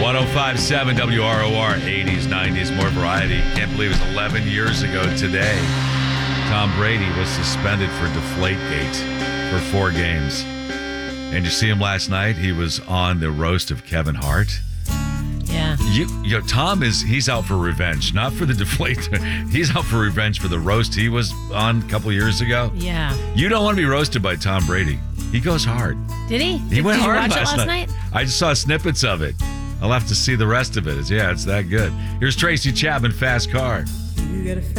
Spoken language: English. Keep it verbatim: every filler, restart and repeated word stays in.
one oh five point seven W R O R, eighties, nineties, more variety. Can't believe it was eleven years ago today. Tom Brady was suspended for Deflategate for four games. And you see him last night? He was on the roast of Kevin Hart. Yeah. You, you know, Tom is, he's out for revenge, not for the deflate. He's out for revenge for the roast he was on a couple years ago. Yeah. You don't want to be roasted by Tom Brady. He goes hard. Did he? He did, went did hard you watch last, it last night. night? I just saw snippets of it. I'll have to see the rest of it. It's, yeah, it's that good. Here's Tracy Chapman, Fast Car. You got a